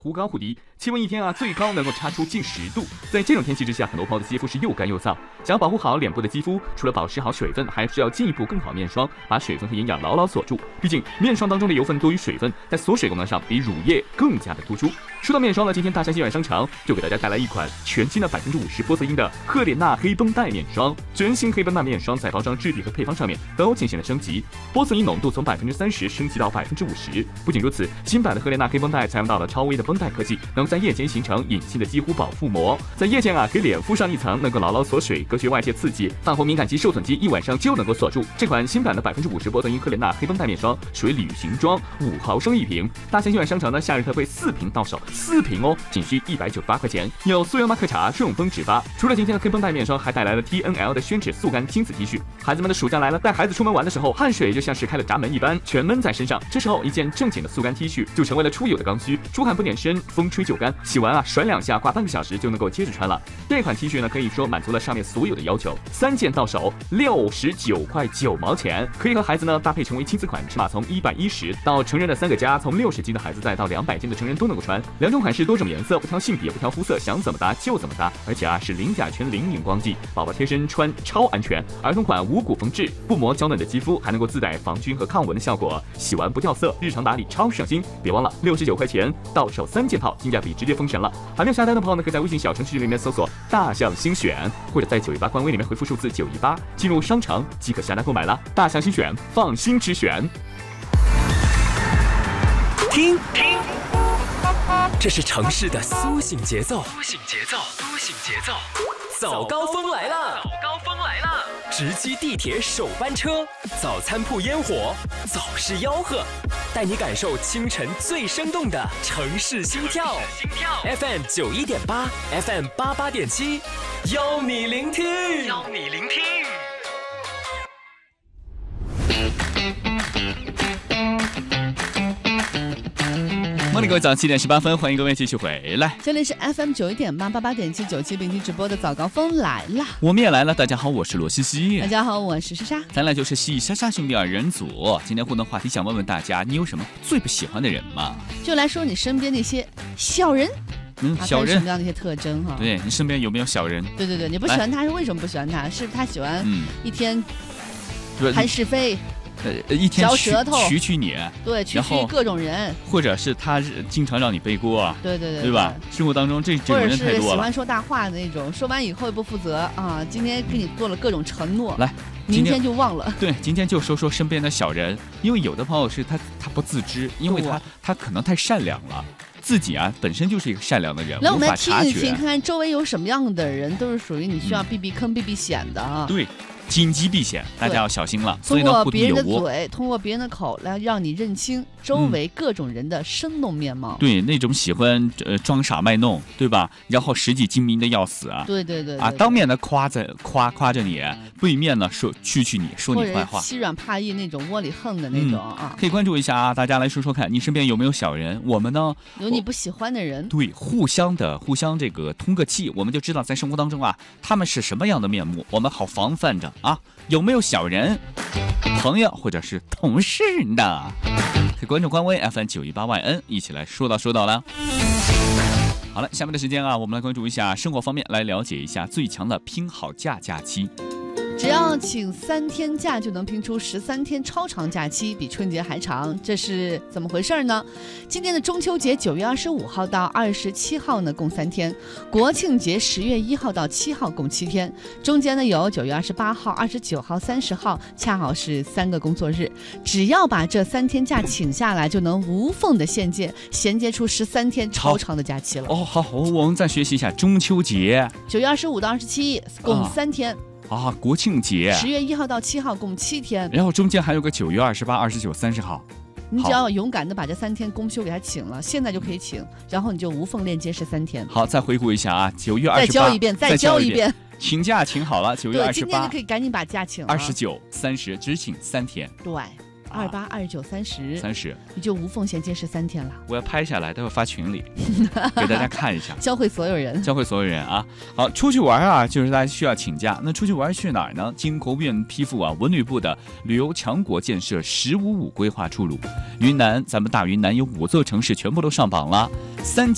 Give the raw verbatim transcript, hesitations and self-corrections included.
忽高忽低，气温一天啊最高能够差出近十度。在这种天气之下，很多朋友的肌肤是又干又燥。想要保护好脸部的肌肤，除了保持好水分，还需要进一步更好面霜，把水分和营养牢牢锁住。毕竟面霜当中的油分多于水分，在锁水功能上比乳液更加的突出。说到面霜呢，今天大山西软商城就给大家带来一款全新的百分之五十玻色因的赫莲娜黑绷带面霜。全新黑绷带面霜在包装质地和配方上面都进行了升级，玻色因浓度从百分之三十升级到百分之五十。不仅如此，新版的赫莲娜黑绷带采用到了超微的绷带科技，能在夜间形成隐性的肌肤保护膜，在夜间啊给脸敷上一层，能够牢牢锁水，隔绝外界刺激，泛红敏感肌、受损肌一晚上就能够锁住。这款新版的百分之五十玻色因赫莲娜黑绷带面霜属于旅行装，五毫升一瓶。大山西软商城呢夏日特惠四瓶到手，四瓶哦，仅需一百九十八块钱。有素颜玛可茶、顺丰纸发。除了今天的黑绷带面霜，还带来了 T N L 的宣纸速干亲子 T 恤。孩子们的暑假来了，带孩子出门玩的时候，汗水就像是开了闸门一般，全闷在身上。这时候一件正经的速干 T 恤就成为了出游的刚需，出汗不点身，风吹就干，洗完啊甩两下，挂半个小时就能够接着穿了。这款 T 恤呢，可以说满足了上面所有的要求。三件到手，六十九块九毛钱，可以和孩子呢搭配成为亲子款，尺码从一百一十到成人的三个加，从六十斤的孩子再到两百斤的成人都能够穿。两种款式，多种颜色，不挑性别，不挑肤色，想怎么搭就怎么搭。而且啊是零甲醛、零荧光剂，宝宝贴身穿超安全。儿童款无骨缝制，不磨娇嫩的肌肤，还能够自带防菌和抗蚊的效果，洗完不掉色，日常打理超省心。别忘了六十九块钱到手三件套，性价比直接封神了。还没有下单的朋友呢，可以在微信小程序里面搜索大象新选，或者在九一八官微里面回复数字九一八，进入商城即可下单购买了。大象新选，放心之选。 听听，这是城市的苏醒节奏，苏醒节奏，苏醒节奏。早高峰来了，早高峰来了！直击地铁首班车，早餐铺烟火，早市吆喝，带你感受清晨最生动的城市心跳。心跳 F M 九一点八 ，F M 八八点七，邀你聆听，邀你聆听。 欢迎各位早七点十八分，欢迎各位继续回来。 这里是 F M 九一点八八八点七九七并机直播的早高峰来了， 我们也来了。大家好，我是罗西西。 大家好，我是莎莎。 咱俩就是西莎莎兄弟二人组。今天互动话题想问问大家，你有什么最不喜欢的人吗？ 就来说你身边那些小人。 嗯，小人什么样的一些特征哈？ 对，你身边有没有小人？ 对对对，你不喜欢他是为什么不喜欢他？是他喜欢一天谈是非。 呃，一天取取取你， 对，取取各种人， 或者是他经常让你背锅， 对对对， 对吧？生活当中这这种人太多了， 或者是喜欢说大话的那种，说完以后也不负责啊。今天给你做了各种承诺， 来， 明天就忘了。 对，今天就说说身边的小人，因为有的朋友是他他不自知，因为他他可能太善良了。自己啊，本身就是一个善良的人， 来我们来听一听， 看看周围有什么样的人，都是属于你需要避避坑、避避险的啊。 对。紧急避险，大家要小心了。 通过别人的嘴，通过别人的口来让你认清周围各种人的生动面貌。 嗯、对，那种喜欢呃装傻卖弄，对吧？然后实际精明的要死啊！ 对对 对, 对, 对啊，当面的夸着夸夸着你，背面呢说蛐蛐你说你坏话， 欺软怕硬那种窝里横的那种啊、 嗯。可以关注一下啊，大家来说说看，你身边有没有小人？我们呢有你不喜欢的人， 对，互相的互相这个通个气，我们就知道在生活当中啊，他们是什么样的面目，我们好防范着啊。有没有小人朋友或者是同事呢？可以关注官微 F M 九一八 Y N， 一起来说道说道了。好了，下面的时间啊，我们来关注一下生活方面，来了解一下最强的拼好假假期。 只要请三天假就能拼出十三天超长假期，比春节还长，这是怎么回事呢？今年的中秋节九月二十五号到二十七号呢，共三天；国庆节十月一号到七号共七天，中间呢有九月二十八号、二十九号、三十号，恰好是三个工作日。只要把这三天假请下来，就能无缝的衔接，衔接出十三天超长的假期了。 哦，好，我们再学习一下中秋节， 九月二十五到二十七共三天。啊啊，国庆节十月一号到七号共七天， 然后中间还有个九月二十八、二十九、三十号。 你只要勇敢的把这三天公休给他请了，现在就可以请，然后你就无缝链接十三天。 好，再回顾一下啊，九月二十八， 再教一遍，再教一遍， 请假请好了，九月二十八， 今天就可以赶紧把假请了。 二十九、三十，只请三天。 对。二十八、二十九、三十， 三十， 你就无缝衔接十三天了。 我要拍下来，待会发群里给大家看一下， 教会所有人， 教会所有人啊！好，出去玩啊，就是大家需要请假。那出去玩去哪儿呢？经国务院批复啊，文旅部的旅游强国建设“十五五”规划出炉，云南，咱们大云南有五座城市全部都上榜了，三